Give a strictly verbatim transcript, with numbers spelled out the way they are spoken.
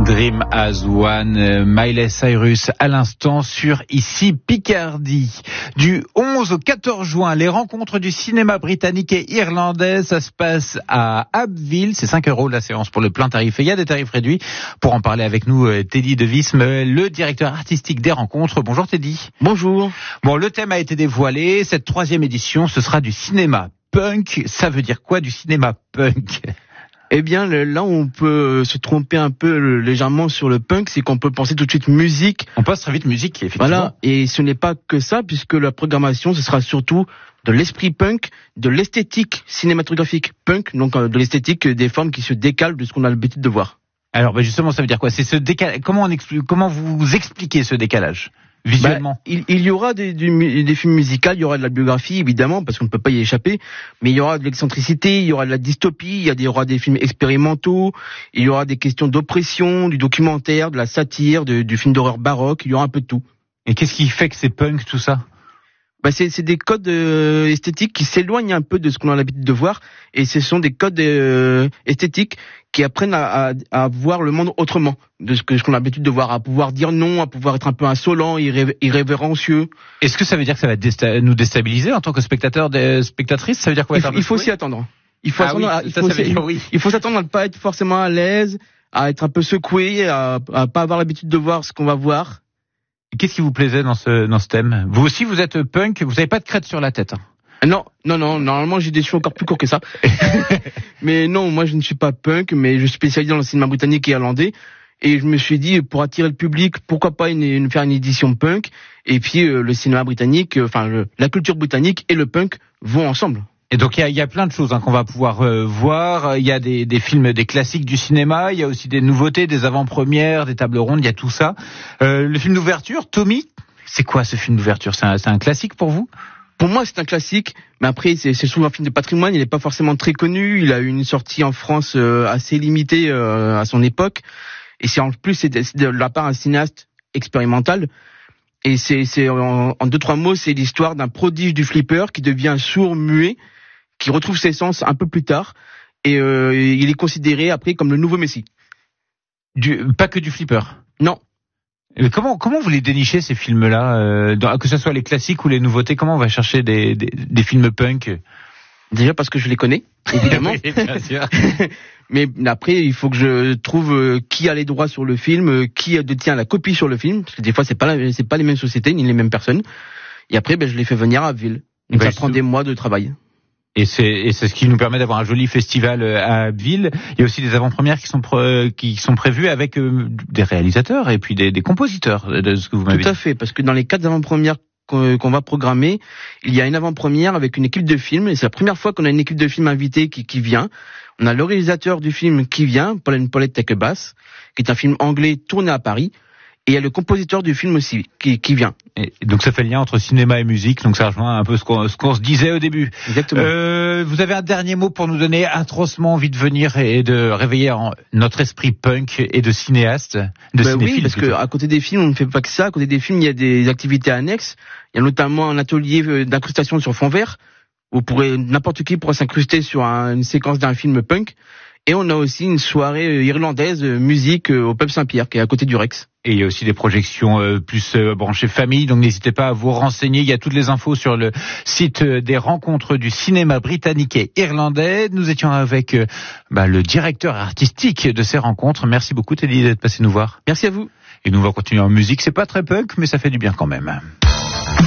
Dream as One, Miley Cyrus à l'instant sur Ici Picardie. Du onze au quatorze juin, les rencontres du cinéma britannique et irlandais, ça se passe à Abbeville. C'est cinq euros la séance pour le plein tarif. Et il y a des tarifs réduits. Pour en parler avec nous, Teddy De Visme, le directeur artistique des rencontres. Bonjour Teddy. Bonjour. Bon, le thème a été dévoilé. Cette troisième édition, ce sera du cinéma punk. Ça veut dire quoi, du cinéma punk ? Eh bien, là, on peut se tromper un peu légèrement sur le punk, c'est qu'on peut penser tout de suite musique. On passe très vite musique, effectivement. Voilà, et ce n'est pas que ça, puisque la programmation, ce sera surtout de l'esprit punk, de l'esthétique cinématographique punk, donc de l'esthétique des formes qui se décalent de ce qu'on a l'habitude de voir. Alors, ben justement, ça veut dire quoi ? C'est ce décalage. Comment on expl... comment vous expliquez ce décalage ? Visuellement. Bah, il, il y aura des, du, des films musicaux, il y aura de la biographie évidemment parce qu'on ne peut pas y échapper, mais il y aura de l'excentricité, il y aura de la dystopie, il y, a des, il y aura des films expérimentaux, il y aura des questions d'oppression, du documentaire, de la satire, de, du film d'horreur baroque, il y aura un peu de tout. Et qu'est-ce qui fait que c'est punk tout ça ? Bah c'est, c'est des codes euh, esthétiques qui s'éloignent un peu de ce qu'on a l'habitude de voir, et ce sont des codes euh, esthétiques qui apprennent à, à, à voir le monde autrement de ce, que, ce qu'on a l'habitude de voir, à pouvoir dire non, à pouvoir être un peu insolent, irré, irrévérencieux. Est-ce que ça veut dire que ça va désta- nous déstabiliser en tant que spectateurs, des spectatrices ? Ça veut dire qu'on va être Il, un peu il faut secoué ? s'y attendre. Il faut, ah attendre, oui, à, il, ça, faut ça veut dire oui. il faut s'attendre à ne pas être forcément à l'aise, à être un peu secoué, à, à pas avoir l'habitude de voir ce qu'on va voir. Qu'est-ce qui vous plaisait dans ce, dans ce thème ? Vous aussi, vous êtes punk, vous n'avez pas de crête sur la tête. Hein ? Non, non, non, normalement j'ai des cheveux encore plus courts que ça. Mais non, moi je ne suis pas punk, mais je suis spécialisé dans le cinéma britannique et irlandais. Et je me suis dit, pour attirer le public, pourquoi pas une, une, faire une édition punk ? Et puis euh, le cinéma britannique, euh, enfin le, la culture britannique et le punk vont ensemble. Et donc il y a, y a plein de choses hein, qu'on va pouvoir euh, voir. Il y a des, des films, des classiques du cinéma. Il y a aussi des nouveautés, des avant-premières, des tables rondes. Il y a tout ça. Euh, le film d'ouverture, Tommy, c'est quoi ce film d'ouverture ? C'est un, c'est un classique pour vous ? Pour moi, c'est un classique, mais après, c'est, c'est souvent un film de patrimoine. Il n'est pas forcément très connu. Il a eu une sortie en France euh, assez limitée euh, à son époque. Et c'est en plus, c'est de, c'est de la part d'un cinéaste expérimental. Et c'est, c'est en, en deux trois mots, c'est l'histoire d'un prodige du flipper qui devient sourd, muet, qui retrouve ses sens un peu plus tard, et euh, il est considéré après comme le nouveau Messie. Du, pas que du flipper. Non. Mais comment comment vous les dénichez ces films-là, euh, dans, que ce soit les classiques ou les nouveautés, comment on va chercher des des, des films punk ? Déjà parce que je les connais, évidemment. Oui, bien sûr. Mais après, il faut que je trouve qui a les droits sur le film, qui détient la copie sur le film, parce que des fois c'est pas la, c'est pas les mêmes sociétés ni les mêmes personnes. Et après, ben je les fais venir à Abbeville. Donc ben, ça prend des mois de travail. Et c'est, et c'est ce qui nous permet d'avoir un joli festival à Abbeville. Il y a aussi des avant-premières qui sont pre, qui sont prévues avec euh, des réalisateurs et puis des, des compositeurs de ce que vous m'avez dit. Tout à fait, parce que dans les quatre avant-premières qu'on, qu'on va programmer, il y a une avant-première avec une équipe de film, et c'est la première fois qu'on a une équipe de film invitée qui, qui vient. On a le réalisateur du film qui vient, Paul Paulette Takebas, qui est un film anglais tourné à Paris. Et il y a le compositeur du film aussi qui, qui vient. Et donc ça fait le lien entre cinéma et musique, donc ça rejoint un peu ce qu'on, ce qu'on se disait au début. Exactement. Euh, vous avez un dernier mot pour nous donner atrocement envie de venir et de réveiller en notre esprit punk et de cinéaste, de ben cinéphile. Oui, parce plutôt. que à côté des films, on ne fait pas que ça. À côté des films, il y a des activités annexes. Il y a notamment un atelier d'incrustation sur fond vert, où pourrait, n'importe qui pourra s'incruster sur un, une séquence d'un film punk. Et on a aussi une soirée irlandaise musique au Pub Saint-Pierre, qui est à côté du Rex. Et il y a aussi des projections euh, plus euh, branchées famille, donc n'hésitez pas à vous renseigner. Il y a toutes les infos sur le site euh, des rencontres du cinéma britannique et irlandais. Nous étions avec euh, bah, le directeur artistique de ces rencontres. Merci beaucoup Teddy d'être passé nous voir. Merci à vous. Et nous on va continuer en musique. C'est pas très punk, mais ça fait du bien quand même.